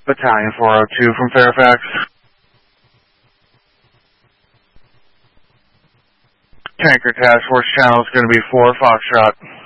Battalion 402 from Fairfax. Tanker Task Force channel is going to be 4 Foxtrot.